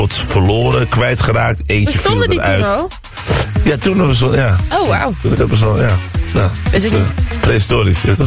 verloren, kwijtgeraakt. Eentje viel eruit. Stonden die toen al? Ja, toen was het wel, ja. Oh, wauw. Toen was het wel, ja. Nou, Is ik niet. Prehistorisch, ja toch?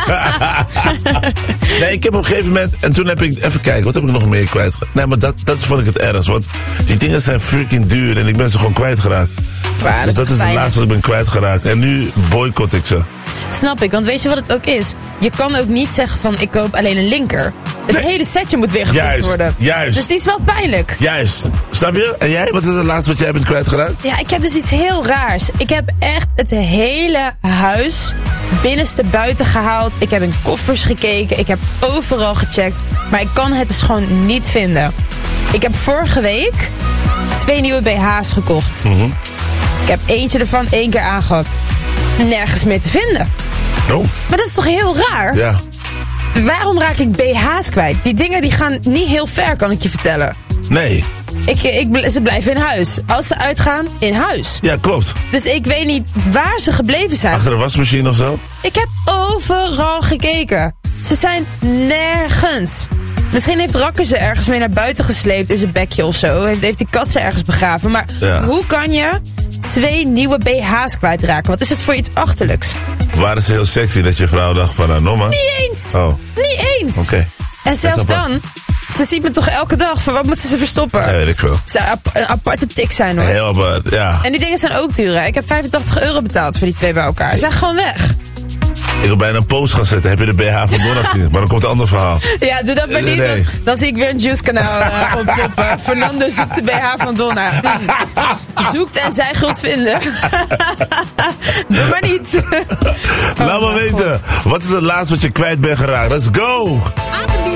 Nee, ik heb op een gegeven moment... En toen heb ik... Even kijken, wat heb ik nog meer kwijtgeraakt? Nee, maar dat vond ik het ergst. Want die dingen zijn freaking duur en ik ben ze gewoon kwijtgeraakt. Waar, Dus dat is het fijn. laatste wat ik ben kwijtgeraakt. En nu boycott ik ze. Snap ik, want weet je wat het ook is? Je kan ook niet zeggen van ik koop alleen een linker. Het hele setje moet weer gekocht worden. Juist. Dus die is wel pijnlijk. Juist. Snap je? En jij? Wat is het laatste wat jij bent kwijtgeraakt? Ja, ik heb dus iets heel raars. Ik heb echt het hele huis binnenste buiten gehaald. Ik heb in koffers gekeken. Ik heb overal gecheckt. Maar ik kan het dus gewoon niet vinden. Ik heb vorige week 2 nieuwe BH's gekocht. Ik heb eentje ervan 1 keer aangehad. Nergens meer te vinden. Oh. Maar dat is toch heel raar? Ja. Waarom raak ik BH's kwijt? Die dingen die gaan niet heel ver, kan ik je vertellen. Nee. Ze blijven in huis. Als ze uitgaan, in huis. Ja, klopt. Dus ik weet niet waar ze gebleven zijn. Achter de wasmachine of zo? Ik heb overal gekeken. Ze zijn nergens. Misschien heeft Rakker ze ergens mee naar buiten gesleept in zijn bekje of zo. Heeft die kat ze ergens begraven. Maar hoe kan je 2 nieuwe BH's kwijtraken? Wat is het voor iets achterlijks? Waren ze heel sexy dat je vrouw dacht van Noma? Niet eens. Oh. Niet eens. Oké. En zelfs dan, ze ziet me toch elke dag. Voor wat moeten ze verstoppen? Ja, weet ik veel. Het zou een aparte tik zijn hoor. Heel apart, ja. En die dingen zijn ook duur hè. Ik heb €85 betaald voor die 2 bij elkaar. Ze zijn gewoon weg. Ik wil bijna een post gaan zetten. Heb je de BH van Donna gezien? Maar dan komt een ander verhaal. Ja, doe dat maar niet. Nee. Dan zie ik weer een Juice-kanaal oppoppen. Fernando zoekt de BH van Donna. Zoekt en zij zult vinden. Doe maar niet. Laat me weten. Wat is het laatste wat je kwijt bent geraakt? Let's go!